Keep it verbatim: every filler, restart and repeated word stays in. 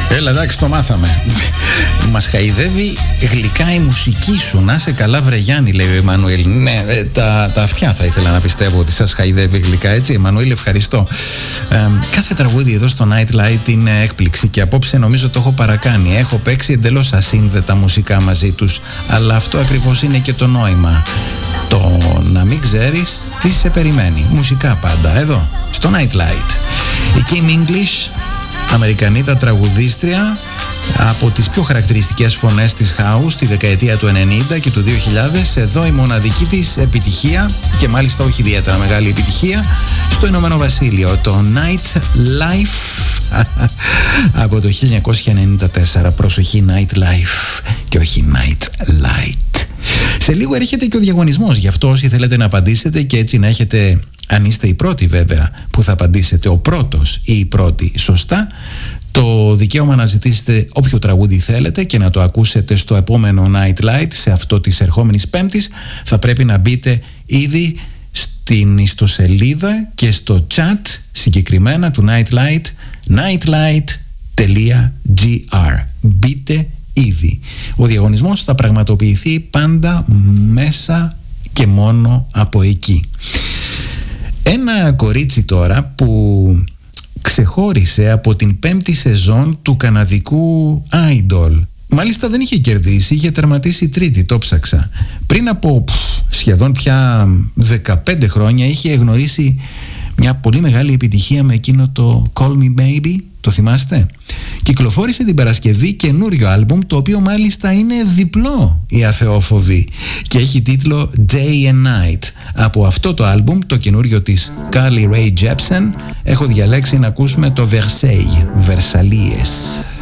Έλα, εντάξει, το μάθαμε. Μας χαϊδεύει γλυκά η μουσική σου. Να σε καλά, βρε Γιάννη, λέει ο Εμμανουήλ. Ναι, τα, τα αυτιά θα ήθελα να πιστεύω ότι σας χαϊδεύει γλυκά, έτσι. Εμμανουήλ, ευχαριστώ. Ε, κάθε τραγούδι εδώ στο Nightlight είναι έκπληξη και απόψε νομίζω το έχω παρακάνει. Έχω παίξει εντελώς ασύνδετα μουσικά μαζί τους. Αλλά αυτό ακριβώς είναι και το νόημα. Το να μην ξέρεις τι σε περιμένει. Μουσικά πάντα, εδώ, στο Nightlight. Η Kim English, Αμερικανίδα τραγουδίστρια, από τις πιο χαρακτηριστικές φωνές της House τη δεκαετία του ενενήντα και του δύο χιλιάδες. Εδώ η μοναδική της επιτυχία, και μάλιστα όχι ιδιαίτερα μεγάλη επιτυχία, στο Ηνωμένο Βασίλειο, το Night Life από το χίλια εννιακόσια ενενήντα τέσσερα. Προσοχή, Night Life και όχι Night Light. Σε λίγο έρχεται και ο διαγωνισμός, γι' αυτό όσοι θέλετε να απαντήσετε και έτσι να έχετε, αν είστε οι πρώτοι βέβαια που θα απαντήσετε, ο πρώτος ή η πρώτη σωστά, το δικαίωμα να ζητήσετε όποιο τραγούδι θέλετε και να το ακούσετε στο επόμενο Nightlight, σε αυτό της ερχόμενης Πέμπτης. Θα πρέπει να μπείτε ήδη στην ιστοσελίδα και στο chat συγκεκριμένα του Nightlight, nightlight τελεία gr. Μπείτε ήδη. Ο διαγωνισμός θα πραγματοποιηθεί πάντα μέσα και μόνο από εκεί. Ένα κορίτσι τώρα που ξεχώρισε από την πέμπτη σεζόν του καναδικού Idol. Μάλιστα δεν είχε κερδίσει, είχε τερματίσει τρίτη, το ψάξα. Πριν από πφ, σχεδόν πια δεκαπέντε χρόνια είχε γνωρίσει μια πολύ μεγάλη επιτυχία με εκείνο το Call Me Baby, το θυμάστε? Κυκλοφόρησε την Παρασκευή καινούριο άλμπουμ, το οποίο μάλιστα είναι διπλό, οι αθεόφοβοι, και έχει τίτλο Day and Night. Από αυτό το άλμπουμ, το καινούριο της Carly Rae Jepsen, έχω διαλέξει να ακούσουμε το Versailles, Versailles.